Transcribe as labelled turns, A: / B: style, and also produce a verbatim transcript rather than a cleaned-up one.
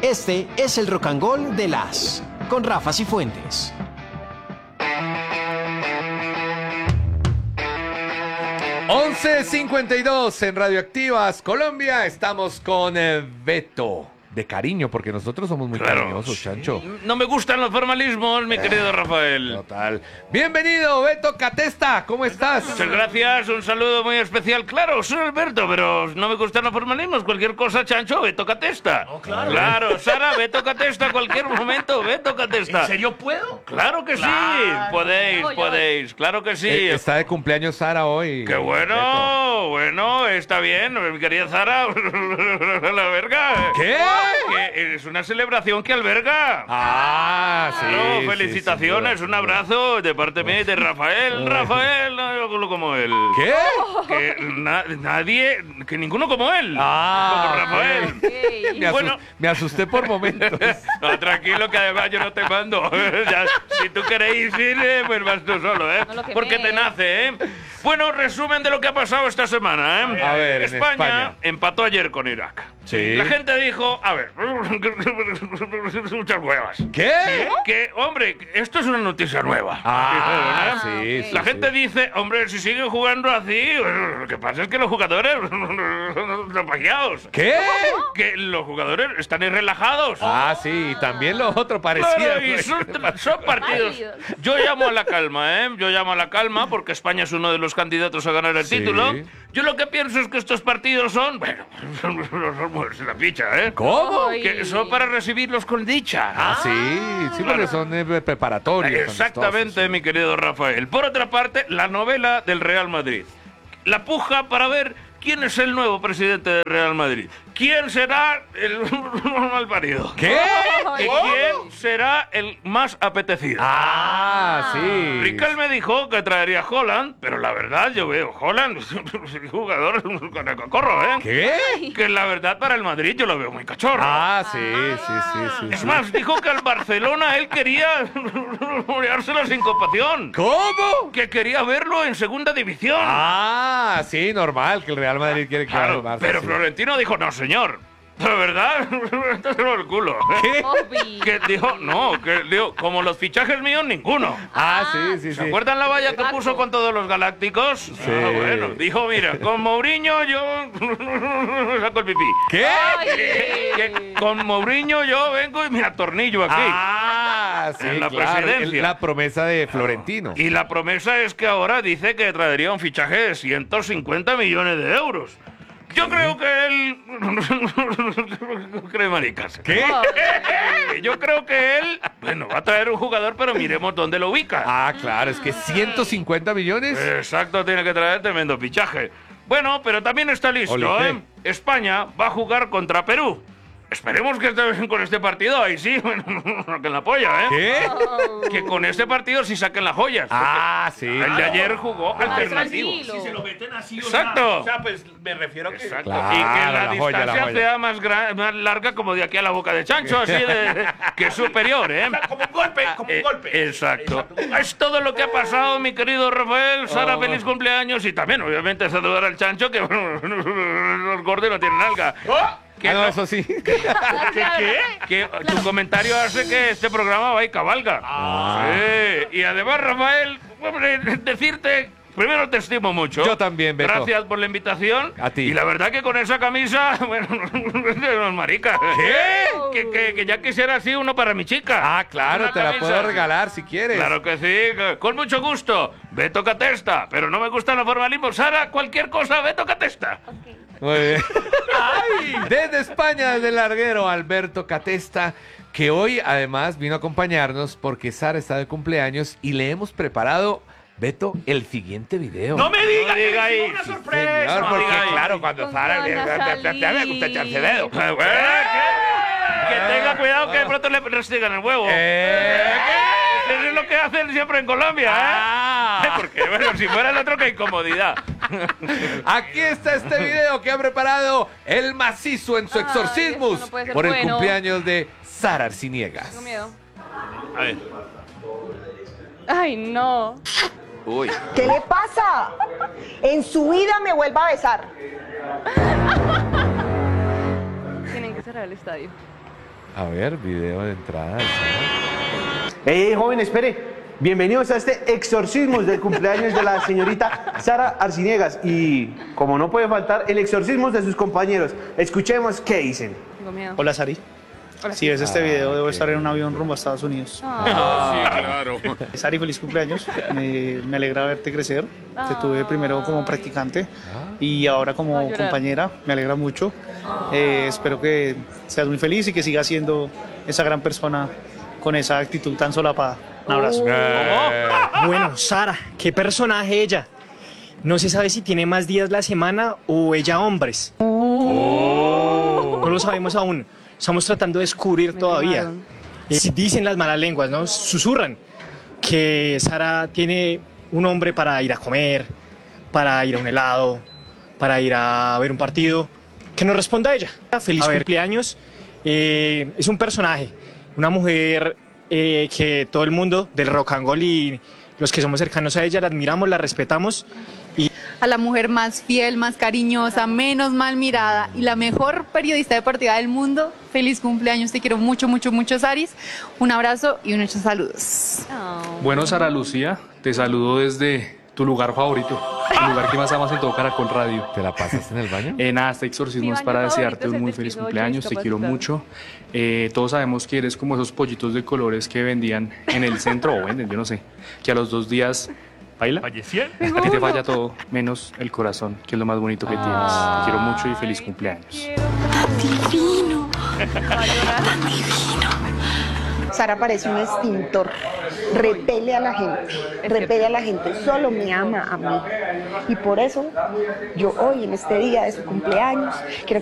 A: Este es el Rock and Roll de las con Rafa Cifuentes.
B: once cincuenta y dos en Radioactivas Colombia. Estamos con eh, Beto. De cariño, porque nosotros somos muy
C: Claro,
B: cariñosos,
C: sí.
B: Chancho.
C: No me gustan los formalismos, mi querido Rafael.
B: Total. Bienvenido, Beto Catesta. ¿Cómo estás?
C: Muchas gracias, un saludo muy especial. Claro, soy Alberto, pero no me gustan los formalismos. Cualquier cosa, Chancho, Beto Catesta.
D: Oh, claro.
C: Claro, Sara, Beto Catesta, cualquier momento, Beto Catesta.
D: ¿En serio puedo?
C: Claro que sí,
D: Claro.
C: podéis,
E: Oye,
C: podéis, claro que sí.
B: Eh, está de cumpleaños Sara hoy.
C: ¡Qué bueno!
B: Beto.
C: Bueno, está bien, mi querida Sara. La verga.
B: ¿Qué?
C: Que es una celebración que alberga.
B: Ah, sí.
C: Claro,
B: sí,
C: felicitaciones,
B: sin
C: un
B: duda.
C: abrazo de parte mía y de Rafael. Rafael, no yo hablo como él.
B: ¿Qué?
C: Que na- nadie, que ninguno como él.
B: Ah,
C: como Rafael.
E: Ok.
B: Me, asu-
C: Bueno.
B: me asusté por momentos.
C: No, tranquilo, que además yo no te mando. Ya, si tú queréis ir, eh, pues vas tú solo, ¿eh?
E: No lo quemé.
C: Porque te nace, ¿eh? Bueno, resumen de lo que ha pasado esta semana, ¿eh?
B: A ver, en
C: España,
B: España.
C: empató ayer con Irak.
B: Sí.
C: La gente dijo, a ver, muchas huevas.
B: ¿Qué?
C: Que, hombre, esto es una noticia nueva.
B: Ah,
E: Ah,
B: sí,
E: ok.
B: sí.
C: La
B: sí.
C: gente dice, hombre, si siguen jugando así, lo que pasa es que los jugadores son zapajeados.
B: ¿Qué?
C: Que los jugadores están ahí relajados.
B: Ah, sí, y también lo otro parecía.
C: Claro, y son, son partidos.
E: Válidos.
C: Yo llamo a la calma, ¿eh? Yo llamo a la calma porque España es uno de los candidatos a ganar el
B: Sí.
C: título. Yo lo que pienso es que estos partidos son, bueno, son, son moverse la picha, ¿eh?
B: ¿Cómo?
E: Ay.
C: Que son para recibirlos con dicha.
B: Ah, sí, sí, porque son eh, preparatorios.
C: Exactamente,
B: amistosos.
C: mi querido Rafael. Por otra parte, la novela del Real Madrid. La puja para ver quién es el nuevo presidente del Real Madrid. ¿Quién será el mal parido?
B: ¿Qué?
C: ¿Y quién será el más apetecido?
B: Ah, sí.
C: Riquelme dijo que traería a Holland, pero la verdad yo veo Holland, jugador con el cocorro, ¿eh?
B: ¿Qué?
C: Que la verdad para el Madrid yo lo veo muy cachorro.
B: Ah, sí, sí, sí, sí.
C: Es
B: sí.
C: más, dijo que al Barcelona él quería morirse la sincopación.
B: ¿Cómo?
C: Que quería verlo en segunda división.
B: Ah, sí, normal que el Real Madrid quiere que
C: claro,
B: vaya al Barça,
C: pero
B: sí.
C: Florentino dijo, no, señor. La verdad, esto se lo el culo.
B: ¿Qué?
E: Obi.
C: Que dijo, no, que dijo, como los fichajes míos, ninguno.
B: Ah, sí, sí, sí.
C: ¿Se acuerdan la valla que
E: Exacto.
C: puso con todos los galácticos? Sí. Ah, bueno, dijo, mira, con Mourinho yo saco el pipí.
B: ¿Qué?
E: Ay.
C: Que con Mourinho yo vengo y mira, tornillo aquí.
B: Ah, sí,
C: En la
B: claro,
C: presidencia.
B: el- la promesa de Florentino.
C: Y la promesa es que ahora dice que traería un fichaje de ciento cincuenta millones de euros. Yo creo que él... no cree maricas.
B: ¿Qué?
C: Yo creo que él, bueno, va a traer un jugador, pero miremos dónde lo ubica.
B: Ah, claro, es que ciento cincuenta millones.
C: Exacto, tiene que traer tremendo fichaje. Bueno, pero también está listo,
B: Olité.
C: ¿eh? España va a jugar contra Perú. Esperemos que esta vez con este partido, ahí sí, bueno, que la polla, ¿eh?
B: ¿Qué?
C: Que con este partido sí saquen las joyas. porque
B: Ah, sí.
C: el de ayer jugó
E: Más
C: alternativo.
E: tranquilo.
D: Si se lo meten así, o
C: Exacto.
D: sea, o sea, pues me refiero a que...
C: Exacto.
B: Claro,
C: y que la,
B: la joya, la
C: distancia
B: joya.
C: sea más, gra- más larga como de aquí a la boca de chancho, así de, que es superior, ¿eh?
D: Como un golpe, como un
C: Eh,
D: golpe.
C: Exacto. Es todo lo que ha pasado, mi querido Rafael. Sara,
B: Oh.
C: feliz cumpleaños. Y también, obviamente, saludar al chancho, que bueno, los gordos no tienen nalga.
D: ¡Oh!
C: Que,
B: Ah, no,
C: no-
B: eso sí.
C: ¿Qué? Que tu comentario hace que este programa va y cabalga.
B: Ah.
C: Sí. Y además, Rafael, hombre, decirte... Primero te estimo mucho.
B: Yo también, Beto.
C: Gracias por la invitación.
B: A ti.
C: Y la verdad que con esa camisa, bueno, de los maricas.
B: ¿Qué?
C: Que, que, que ya quisiera así uno para mi chica.
B: Ah, claro,
C: Una
B: te la
C: camisa.
B: puedo regalar si quieres.
C: Claro que sí, que- con mucho gusto. Beto Catesta, pero no me gustan los formalismos. Sara, cualquier cosa, Beto Catesta.
B: Muy bien. Desde España, desde el larguero, Alberto Catesta, que hoy además vino a acompañarnos porque Sara está de cumpleaños y le hemos preparado, Beto, el siguiente video.
D: ¡No me digas!
C: No
D: que
C: diga
D: me hicieron
C: ahí,
D: una
C: sí,
D: sorpresa!
B: Señor,
D: no
B: porque
D: diga ahí.
B: claro, cuando
E: ¿Con
B: Sara
E: qué
B: le
E: van a
B: me gusta echarse dedo.
C: Eh, bueno, que, que tenga cuidado que de pronto le restringan el huevo.
B: Eh,
C: Eso es lo que hacen siempre en Colombia, ¿eh?
B: Ah.
C: Porque, bueno, si fuera el otro, qué incomodidad.
B: Aquí está este video que ha preparado el macizo en su
E: Ay,
B: exorcismus
E: esto no puede ser
B: por el
E: bueno.
B: cumpleaños de Sara Arciniegas.
E: Tengo miedo.
C: A ver.
E: Ay, no.
C: Uy.
F: ¿Qué le pasa? En su vida me vuelva a besar.
E: Tienen que cerrar el estadio.
B: A ver, video de entrada. ¿Sí?
G: ¡Ey, joven, espere! Bienvenidos a este exorcismo del cumpleaños de la señorita Sara Arciniegas. Y, como no puede faltar, el exorcismo de sus compañeros. Escuchemos qué dicen.
E: Tengo miedo.
H: Hola, Sari.
E: Hola.
H: Si ves este
B: Ah,
H: video, debo
B: ok.
H: estar en un avión rumbo a Estados Unidos.
C: Ah, sí, claro.
H: Sari, feliz cumpleaños. Me, me alegra verte crecer. Te tuve primero como practicante y ahora como
E: Ay, llorar.
H: compañera. Me alegra mucho. Eh, espero que seas muy feliz y que sigas siendo esa gran persona con esa actitud tan solapada. Un abrazo.
B: Eh,
I: Bueno, Sara, ¿qué personaje ella? No se sabe si tiene más días la semana o ella hombres. No lo sabemos aún. Estamos tratando de descubrir
E: Me
I: todavía.
E: quemaron.
I: Eh, Dicen las malas lenguas, ¿no? Susurran que Sara tiene un hombre para ir a comer, para ir a un helado, para ir a ver un partido. Que nos responda ella. Feliz cumpleaños. Eh, es un personaje, una mujer eh, que todo el mundo del rock and roll y los que somos cercanos a ella la admiramos, la respetamos.
J: A la mujer más fiel, más cariñosa, menos mal mirada y la mejor periodista deportiva del mundo. Feliz cumpleaños, te quiero mucho, mucho, mucho, Saris. Un abrazo y muchos saludos.
E: Oh.
K: Bueno, Sara Lucía, te saludo desde tu lugar favorito, el lugar que más amas en todo Caracol Radio.
B: ¿Te la pasaste en el baño?
K: Eh, nada, este exorcismo
E: Mi
K: es
E: baño
K: para
E: favorito
K: desearte
E: es
K: un
E: el
K: muy
E: del
K: feliz
E: piso ocho
K: cumpleaños, te quiero
E: discapacitado.
K: mucho. Eh, todos sabemos que eres como esos pollitos de colores que vendían en el centro, o venden, yo no sé, que a los dos días baila.
C: ¿Fallecieron?
K: A ti te falla todo, menos el corazón, que es lo más bonito que tienes. Te quiero mucho y feliz cumpleaños.
J: Divino.
F: Sara parece un extintor. Repele a la gente. Repele a la gente. Solo me ama a mí. Y por eso, yo hoy, en este día de su cumpleaños, quiero